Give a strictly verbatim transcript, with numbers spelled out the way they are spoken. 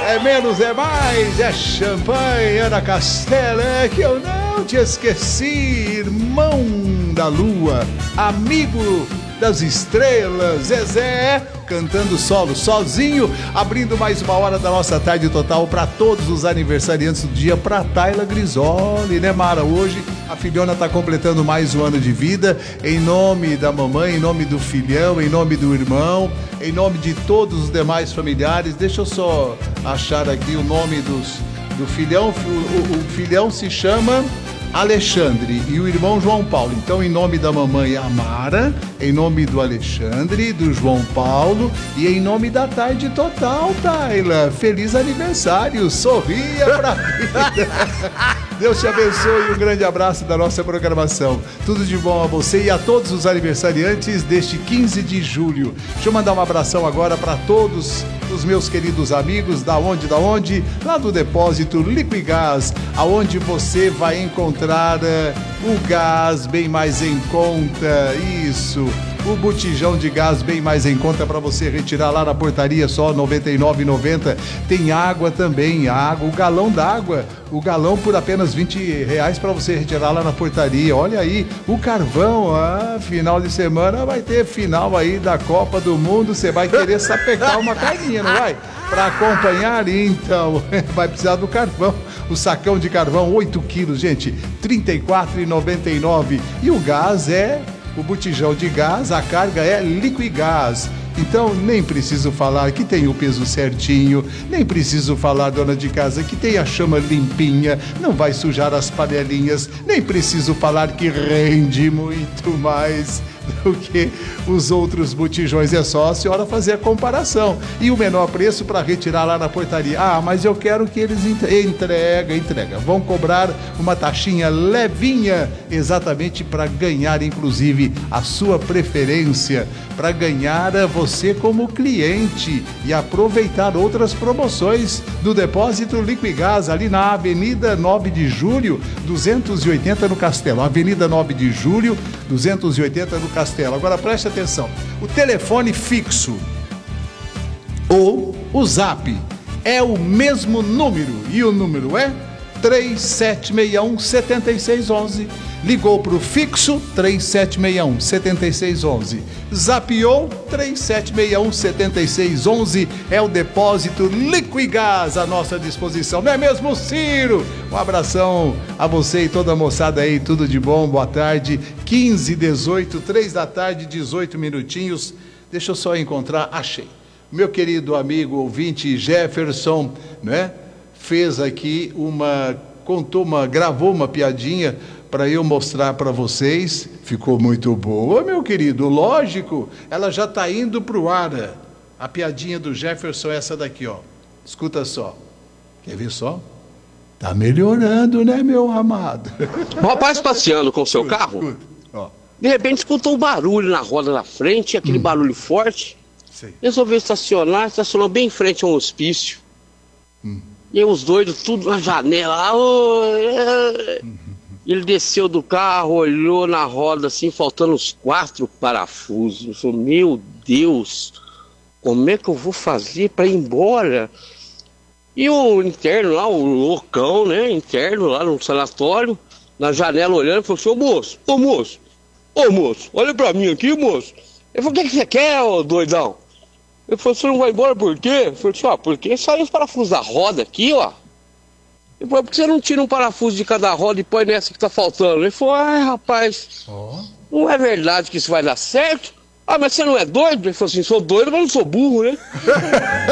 É menos, é mais, é champanhe, Ana Castela, é que eu não te esqueci, irmão da lua, amigo das estrelas, Zezé, cantando solo, sozinho, abrindo mais uma hora da nossa tarde total para todos os aniversariantes do dia, para Tayla Grisoli, né, Mara? Hoje a filhona tá completando mais um ano de vida, em nome da mamãe, em nome do filhão, em nome do irmão, em nome de todos os demais familiares. Deixa eu só achar aqui o nome dos, do filhão, o, o, o filhão se chama Alexandre e o irmão João Paulo. Então, em nome da mamãe Amara, em nome do Alexandre, do João Paulo e em nome da tarde total, Tayla, feliz aniversário, sorria pra vida. Deus te abençoe e um grande abraço da nossa programação. Tudo de bom a você e a todos os aniversariantes deste quinze de julho. Deixa eu mandar um abração agora para todos os meus queridos amigos, da onde, da onde? Lá do depósito Liquigás, aonde você vai encontrar uh, o gás bem mais em conta, isso, o botijão de gás bem mais em conta para você retirar lá na portaria, só noventa e nove reais e noventa centavos. Tem água também, água, o galão d'água, o galão por apenas vinte reais para você retirar lá na portaria. Olha aí, o carvão, ah, final de semana vai ter final aí da Copa do Mundo, você vai querer sapecar uma carninha, não vai? Para acompanhar, então, vai precisar do carvão. O sacão de carvão, oito quilos, gente, trinta e quatro reais e noventa e nove centavos. E o gás é... O botijão de gás, a carga é Liquigás. Então, nem preciso falar que tem o peso certinho, nem preciso falar, dona de casa, que tem a chama limpinha, não vai sujar as panelinhas, nem preciso falar que rende muito mais do que os outros botijões. É só a senhora fazer a comparação. E o menor preço para retirar lá na portaria. Ah, mas eu quero que eles entrega, entrega. Vão cobrar uma taxinha levinha, exatamente para ganhar, inclusive, a sua preferência, para ganhar você como cliente e aproveitar outras promoções do depósito Liquigás, ali na Avenida nove de Julho, duzentos e oitenta no Castelo. Avenida nove de Julho, duzentos e oitenta no Castelo. Agora preste atenção, o telefone fixo ou o zap é o mesmo número e o número é três sete seis um, sete seis um um. Ligou para o fixo três sete seis um, sete seis um um. Zapiou três sete seis um, sete seis um um. É o depósito Liquigás à nossa disposição. Não é mesmo, Ciro? Um abração a você e toda a moçada aí. Tudo de bom, boa tarde. quinze, dezoito, três da tarde, dezoito minutinhos. Deixa eu só encontrar, achei. Meu querido amigo ouvinte Jefferson, né? Fez aqui uma, contou uma, gravou uma piadinha para eu mostrar para vocês. Ficou muito boa, meu querido, lógico, ela já está indo para o ar. A piadinha do Jefferson é essa daqui, ó. Escuta só. Quer ver só? Tá melhorando, né, meu amado? O rapaz passeando com o seu Escuta, carro, escuta, ó. De repente escutou um barulho na roda da frente, aquele hum. barulho forte. Sei. Resolveu estacionar, estacionou bem em frente a um hospício. Hum. E aí os doidos tudo na janela. Oh, é... uhum. Ele desceu do carro, olhou na roda assim, faltando os quatro parafusos. Ele falou, meu Deus, como é que eu vou fazer para ir embora? E o interno lá, o loucão, né, interno lá no sanatório, na janela olhando, falou assim, ô moço, ô moço, ô moço, olha pra mim aqui, moço. Ele falou, o que, que você quer, ô doidão? Ele falou, você não vai embora por quê? Eu falei, ó, porque saiu os parafusos da roda aqui, ó. Ele falou, por que você não tira um parafuso de cada roda e põe nessa que tá faltando? Ele falou, ai rapaz, oh. não é verdade que isso vai dar certo? Ah, mas você não é doido? Ele falou assim, sou doido, mas não sou burro, né?